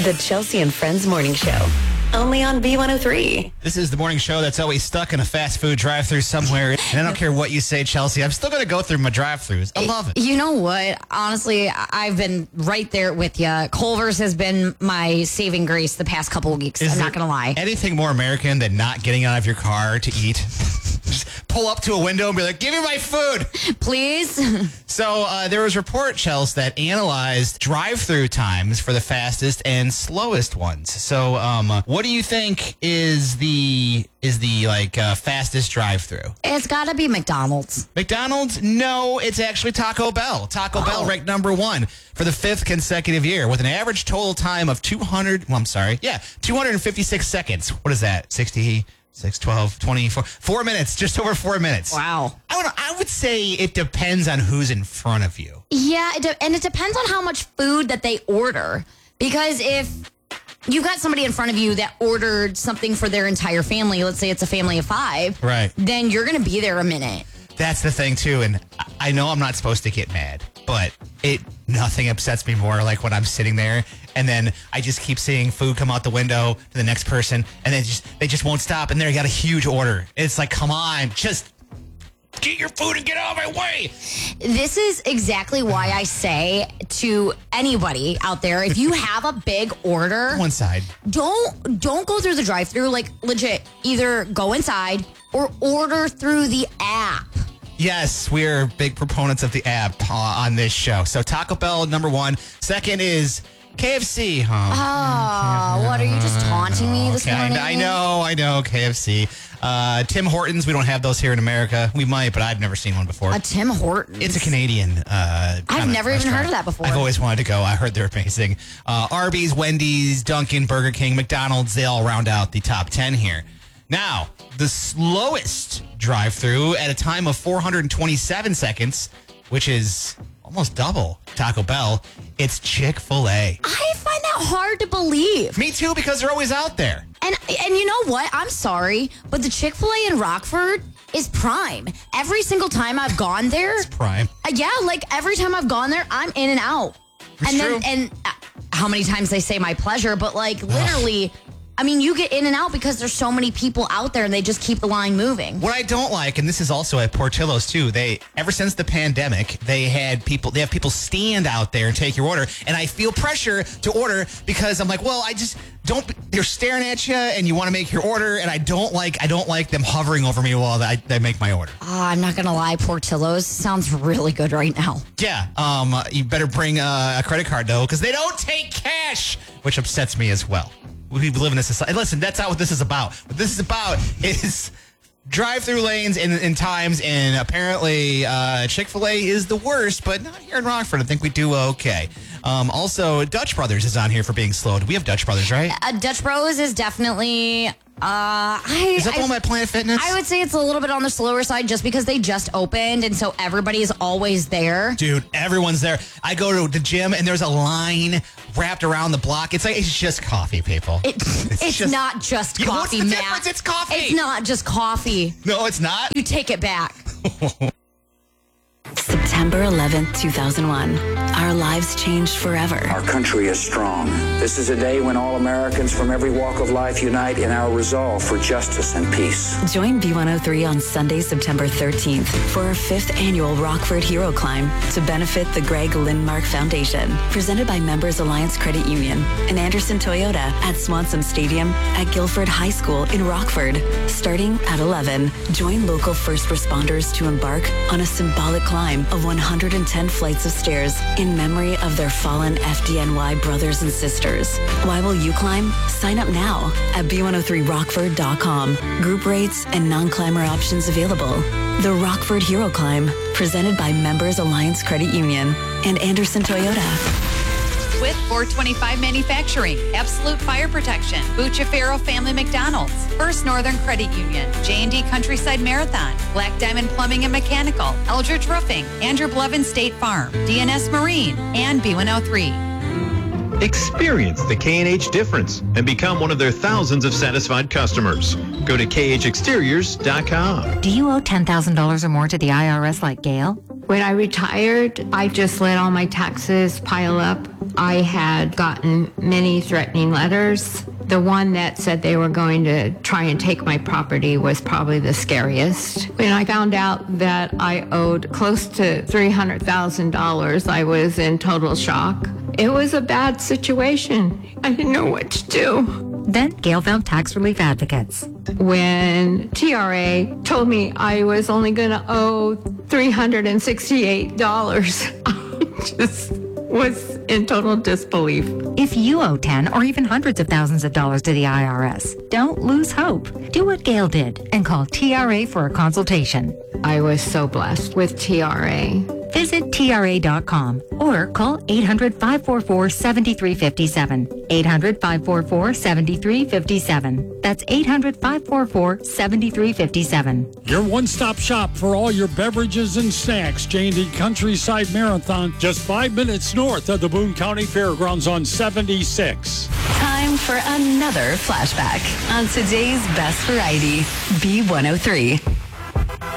The Chelsea and Friends Morning Show. Only on B103. This is the morning show that's always stuck in a fast food drive-thru somewhere. And I don't care what you say, Chelsea. I'm still going to go through my drive-thrus. I love it. You know what? Honestly, I've been right there with you. Culver's has been my saving grace the past couple of weeks. I'm not going to lie. Anything more American than not getting out of your car to eat? Just pull up to a window and be like, give me my food. Please. So there was a report, Chelsea, that analyzed drive-thru times for the fastest and slowest ones. So what do you think is the fastest drive-thru? It's got to be McDonald's. McDonald's? No, it's actually Taco Bell. Taco Bell ranked number 1 for the 5th consecutive year with an average total time of 256 seconds. What is that? 60, 6, 12, 24, 4 minutes, just over 4 minutes. Wow. I would say it depends on who's in front of you. Yeah, and it depends on how much food that they order. Because if you've got somebody in front of you that ordered something for their entire family, let's say it's a family of 5, right? Then you're going to be there a minute. That's the thing, too. And I know I'm not supposed to get mad, but nothing upsets me more like when I'm sitting there and then I just keep seeing food come out the window to the next person and they just won't stop. And they got a huge order. It's like, come on, just get your food and get out of my way. This is exactly why I say to anybody out there, if you have a big order, go inside. Don't go through the drive-thru. Like, legit, either go inside or order through the app. Yes, we're big proponents of the app on this show. So Taco Bell, number 1. Second is KFC. What, are you just taunting me this morning? I know, KFC. Tim Hortons, we don't have those here in America. We might, but I've never seen one before. A Tim Hortons? It's a Canadian I've never even heard of that before. I've always wanted to go. I heard they're amazing. Arby's, Wendy's, Dunkin', Burger King, McDonald's, they all round out the top 10 here. Now, the slowest drive-thru at a time of 427 seconds, which is almost double Taco Bell, it's Chick-fil-A. I find that hard to believe. Me too, because they're always out there. And you know what? I'm sorry, but the Chick-fil-A in Rockford is prime. Every single time I've gone there. It's prime. Yeah, like every time I've gone there, I'm in and out. It's true. And how many times they say my pleasure, but like literally... I mean, you get in and out because there's so many people out there and they just keep the line moving. What I don't like, and this is also at Portillo's too, ever since the pandemic, they have people stand out there and take your order. And I feel pressure to order because I'm like, well, they're staring at you and you want to make your order. And I don't like them hovering over me while I make my order. I'm not going to lie. Portillo's sounds really good right now. Yeah. You better bring a credit card though, because they don't take cash, which upsets me as well. We live in a society. Listen, that's not what this is about. What this is about is drive-through lanes and times, and apparently Chick-fil-A is the worst, but not here in Rockford. I think we do okay. Also, Dutch Brothers is on here for being slow. We have Dutch Brothers, right? Dutch Bros is definitely... is that the one by Planet Fitness? I would say it's a little bit on the slower side just because they just opened, and so everybody is always there. Dude, everyone's there. I go to the gym, and there's a line wrapped around the block. It's like, it's just coffee, people. It's not just coffee, what's the Matt. difference? It's coffee. It's not just coffee. No, it's not. You take it back. September 11th, 2001. Our lives changed forever. Our country is strong. This is a day when all Americans from every walk of life unite in our resolve for justice and peace. Join B103 on Sunday, September 13th for our 5th annual Rockford Hero Climb to benefit the Greg Lindmark Foundation. Presented by Members Alliance Credit Union and Anderson Toyota at Swanson Stadium at Guilford High School in Rockford. Starting at 11, join local first responders to embark on a symbolic climb of 110 flights of stairs in memory of their fallen FDNY brothers and sisters. Why will you climb? Sign up now at b103rockford.com. Group rates and non-climber options available. The Rockford Hero Climb, presented by Members Alliance Credit Union and Anderson Toyota. With 425 Manufacturing, Absolute Fire Protection, Bucciafero Family McDonald's, First Northern Credit Union, J&D Countryside Marathon, Black Diamond Plumbing and Mechanical, Eldridge Roofing, Andrew Blevin State Farm, DNS Marine, and B103. Experience the K&H difference and become one of their thousands of satisfied customers. Go to khexteriors.com. Do you owe $10,000 or more to the IRS like Gail? When I retired, I just let all my taxes pile up. I had gotten many threatening letters. The one that said they were going to try and take my property was probably the scariest. When I found out that I owed close to $300,000, I was in total shock. It was a bad situation. I didn't know what to do. Then Gail found tax relief advocates. When TRA told me I was only going to owe $368, I just was in total disbelief. If you owe 10 or even hundreds of thousands of dollars to the IRS, don't lose hope. Do what Gail did and call TRA for a consultation. I was so blessed with TRA. Visit TRA.com or call 800-544-7357. 800-544-7357. That's 800-544-7357. Your one-stop shop for all your beverages and snacks. J&D Countryside Marathon, just 5 minutes north of the Boone County Fairgrounds on 76. Time for another flashback on today's best variety, B103.